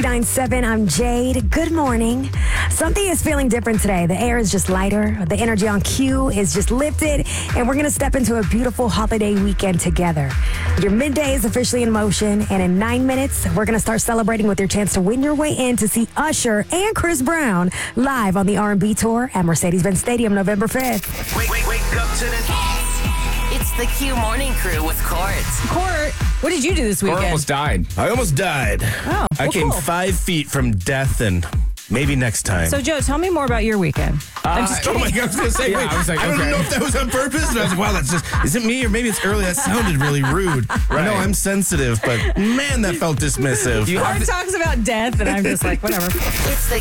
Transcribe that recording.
9-7, I'm Jade. Good morning. Something is feeling different today. The air is just lighter. The energy on Q is just lifted. And we're going to step into a beautiful holiday weekend together. Your midday is officially in motion. And in 9 minutes, we're going to start celebrating with your chance to win your way in to see Usher and Chris Brown live on the R&B tour at Mercedes-Benz Stadium November 5th. Wake up to the... It's the Q Morning Crew with Court. Court, what did you do this weekend? I almost died. Oh, I well, came cool. 5 feet from death, and maybe next time. So, Joe, tell me more about your weekend. I'm just Oh kidding. my God, I was going to say, Yeah, wait, I was like, I don't okay. know if that was on purpose. And I was like, wow, that's just, is it me or maybe it's early? That sounded really rude. I know I'm sensitive, but man, that felt dismissive. Court talks about death, and I'm just like, whatever. It's the